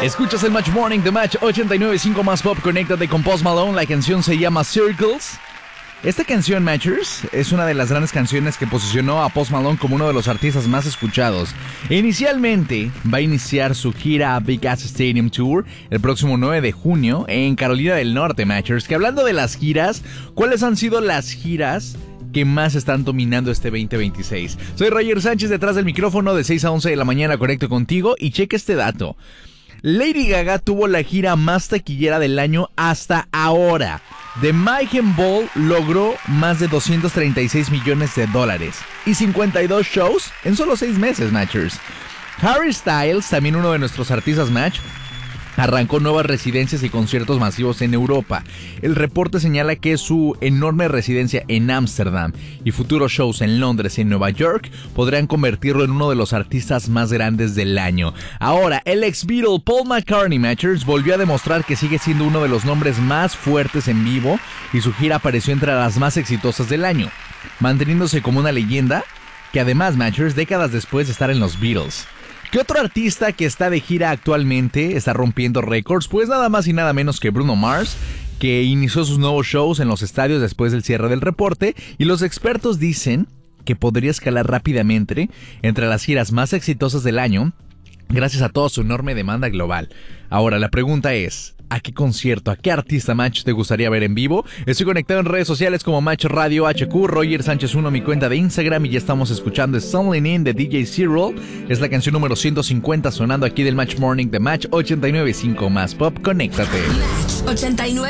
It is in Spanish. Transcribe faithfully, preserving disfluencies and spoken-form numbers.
Escuchas el Match Morning de Match ochenta y nueve punto cinco más pop. Conéctate con Post Malone. La canción se llama Circles. Esta canción, Matchers, es una de las grandes canciones que posicionó a Post Malone como uno de los artistas más escuchados. Inicialmente va a iniciar su gira Big Ass Stadium Tour el próximo nueve de junio en Carolina del Norte, Matchers. Que hablando de las giras, ¿cuáles han sido las giras que más están dominando este veinte veintiséis? Soy Roger Sánchez, detrás del micrófono de seis a once de la mañana conecto contigo y cheque este dato. Lady Gaga tuvo la gira más taquillera del año hasta ahora. The Mayhem Ball logró más de doscientos treinta y seis millones de dólares y cincuenta y dos shows en solo seis meses, Matchers. Harry Styles, también uno de nuestros artistas Match, arrancó nuevas residencias y conciertos masivos en Europa. El reporte señala que su enorme residencia en Ámsterdam y futuros shows en Londres y en Nueva York podrían convertirlo en uno de los artistas más grandes del año. Ahora, el ex Beatle Paul McCartney, Matchers, volvió a demostrar que sigue siendo uno de los nombres más fuertes en vivo y su gira apareció entre las más exitosas del año, manteniéndose como una leyenda que además, Matchers, décadas después de estar en los Beatles. ¿Qué otro artista que está de gira actualmente está rompiendo récords? Pues nada más y nada menos que Bruno Mars, que inició sus nuevos shows en los estadios después del cierre del reporte, y los expertos dicen que podría escalar rápidamente entre las giras más exitosas del año gracias a toda su enorme demanda global. Ahora, la pregunta es, ¿a qué concierto, a qué artista Match te gustaría ver en vivo? Estoy conectado en redes sociales como Match Radio H Q, Roger Sánchez uno, mi cuenta de Instagram, y ya estamos escuchando Stumbling In de D J Cyril. Es la canción número ciento cincuenta sonando aquí del Match Morning de Match ochenta y nueve punto cinco más pop. Conéctate. Match ochenta y nueve.